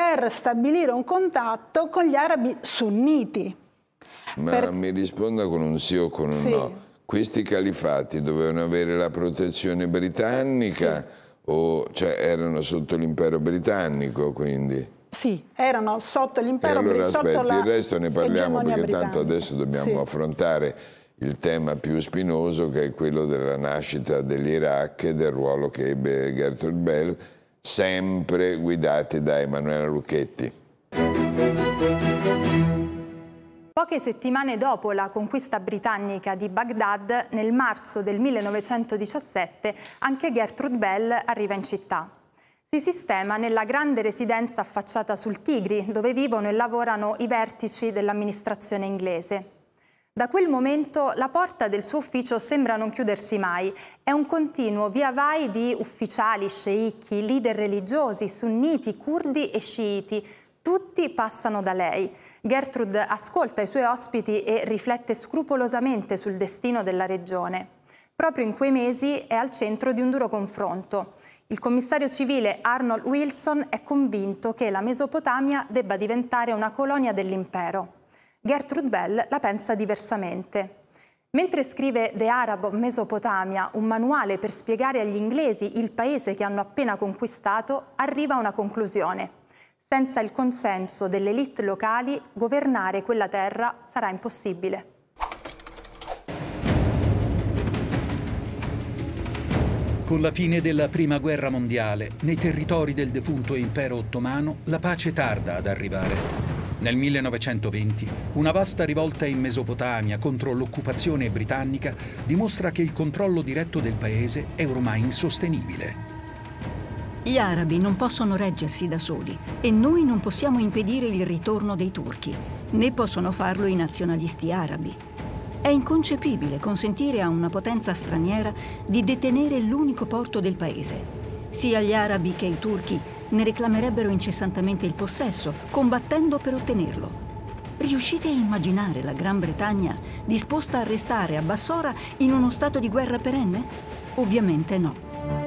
per stabilire un contatto con gli arabi sunniti. Ma mi risponda con un sì o con un no. Questi califati dovevano avere la protezione britannica o cioè erano sotto l'impero britannico, quindi? Sì, erano sotto l'impero britannico. Allora aspetti, il resto ne parliamo perché britannica. Tanto adesso dobbiamo affrontare il tema più spinoso, che è quello della nascita dell'Iraq e del ruolo che ebbe Gertrude Bell, sempre guidati da Emanuela Lucchetti. Poche settimane dopo la conquista britannica di Baghdad, nel marzo del 1917, anche Gertrude Bell arriva in città. Si sistema nella grande residenza affacciata sul Tigri, dove vivono e lavorano i vertici dell'amministrazione inglese. Da quel momento la porta del suo ufficio sembra non chiudersi mai. È un continuo via vai di ufficiali, sceicchi, leader religiosi, sunniti, curdi e sciiti. Tutti passano da lei. Gertrude ascolta i suoi ospiti e riflette scrupolosamente sul destino della regione. Proprio in quei mesi è al centro di un duro confronto. Il commissario civile Arnold Wilson è convinto che la Mesopotamia debba diventare una colonia dell'impero. Gertrude Bell la pensa diversamente. Mentre scrive The Arab of Mesopotamia, un manuale per spiegare agli inglesi il paese che hanno appena conquistato, arriva a una conclusione. Senza il consenso delle élite locali, governare quella terra sarà impossibile. Con la fine della Prima Guerra Mondiale, nei territori del defunto Impero Ottomano, la pace tarda ad arrivare. Nel 1920, una vasta rivolta in Mesopotamia contro l'occupazione britannica dimostra che il controllo diretto del paese è ormai insostenibile. Gli arabi non possono reggersi da soli e noi non possiamo impedire il ritorno dei turchi, né possono farlo i nazionalisti arabi. È inconcepibile consentire a una potenza straniera di detenere l'unico porto del paese. Sia gli arabi che i turchi ne reclamerebbero incessantemente il possesso, combattendo per ottenerlo. Riuscite a immaginare la Gran Bretagna disposta a restare a Bassora in uno stato di guerra perenne? Ovviamente no.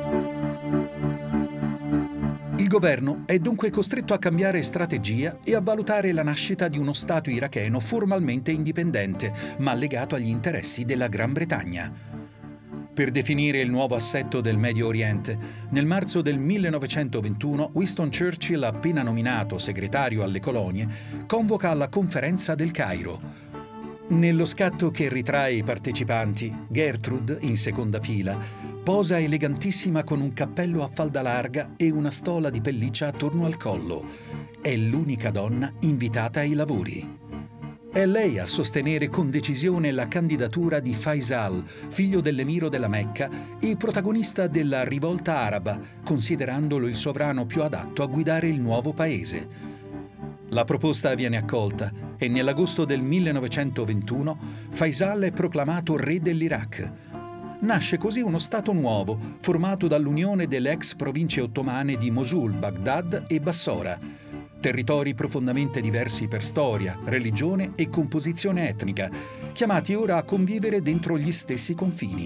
Il governo è dunque costretto a cambiare strategia e a valutare la nascita di uno Stato iracheno formalmente indipendente, ma legato agli interessi della Gran Bretagna. Per definire il nuovo assetto del Medio Oriente, nel marzo del 1921 Winston Churchill, appena nominato segretario alle colonie, convoca la Conferenza del Cairo. Nello scatto che ritrae i partecipanti, Gertrude, in seconda fila, posa elegantissima con un cappello a falda larga e una stola di pelliccia attorno al collo. È l'unica donna invitata ai lavori. È lei a sostenere con decisione la candidatura di Faisal, figlio dell'emiro della Mecca e protagonista della rivolta araba, considerandolo il sovrano più adatto a guidare il nuovo paese. La proposta viene accolta e nell'agosto del 1921 Faisal è proclamato re dell'Iraq. Nasce così uno Stato nuovo, formato dall'unione delle ex province ottomane di Mosul, Baghdad e Bassora, territori profondamente diversi per storia, religione e composizione etnica, chiamati ora a convivere dentro gli stessi confini.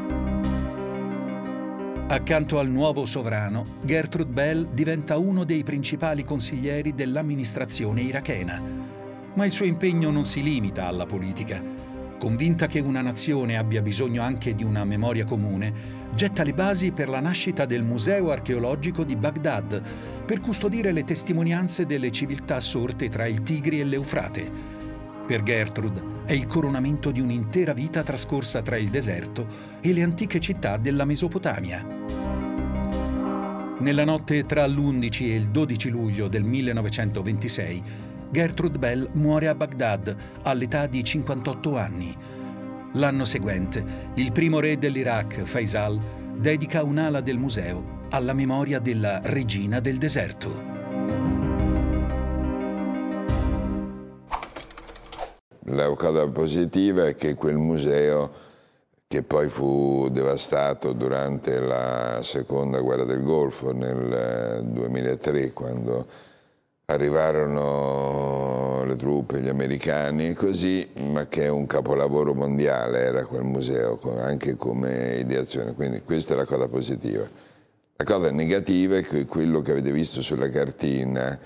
Accanto al nuovo sovrano, Gertrude Bell diventa uno dei principali consiglieri dell'amministrazione irachena. Ma il suo impegno non si limita alla politica. Convinta che una nazione abbia bisogno anche di una memoria comune, getta le basi per la nascita del Museo archeologico di Baghdad, per custodire le testimonianze delle civiltà sorte tra il Tigri e l'Eufrate. Per Gertrude è il coronamento di un'intera vita trascorsa tra il deserto e le antiche città della Mesopotamia. Nella notte tra l'11 e il 12 luglio del 1926, Gertrude Bell muore a Baghdad all'età di 58 anni. L'anno seguente, il primo re dell'Iraq, Faisal, dedica un'ala del museo alla memoria della regina del deserto. La cosa positiva è che quel museo, che poi fu devastato durante la seconda guerra del Golfo nel 2003, quando arrivarono le truppe, gli americani, così, ma che è un capolavoro mondiale, era quel museo, anche come ideazione, quindi questa è la cosa positiva. La cosa negativa è che quello che avete visto sulla cartina,